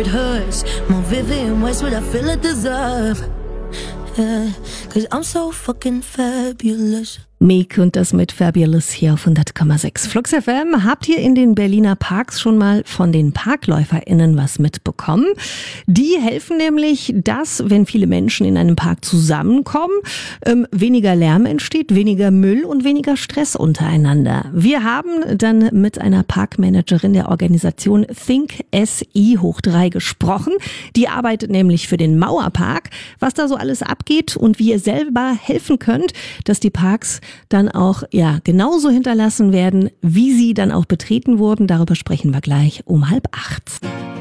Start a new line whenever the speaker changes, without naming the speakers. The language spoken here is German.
hurts. More Vivian Westwood, I feel I deserve. Yeah, 'cause I'm so fucking fabulous.
Meek und das mit Fabulous hier auf 100,6. Flux FM, habt ihr in den Berliner Parks schon mal von den ParkläuferInnen was mitbekommen? Die helfen nämlich, dass, wenn viele Menschen in einem Park zusammenkommen, weniger Lärm entsteht, weniger Müll und weniger Stress untereinander. Wir haben dann mit einer Parkmanagerin der Organisation Think SI hoch 3 gesprochen. Die arbeitet nämlich für den Mauerpark. Was da so alles abgeht und wie ihr selber helfen könnt, dass die Parks dann auch genauso hinterlassen werden, wie sie dann auch betreten wurden. Darüber sprechen wir gleich um 7:30.